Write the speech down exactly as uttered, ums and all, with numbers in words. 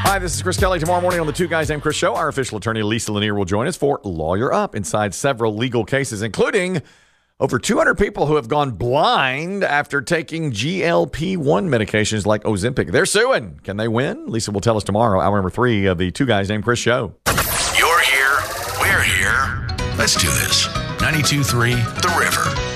Hi, this is Chris Kelly. Tomorrow morning on the Two Guys Named Chris show, our official attorney Lisa Lanier will join us for Lawyer Up inside several legal cases, including over two hundred people who have gone blind after taking G L P one medications like Ozempic. They're suing. Can they win? Lisa will tell us tomorrow, hour number three of the Two Guys Named Chris show. You're here. We're here. Let's do this. ninety-two point three The River.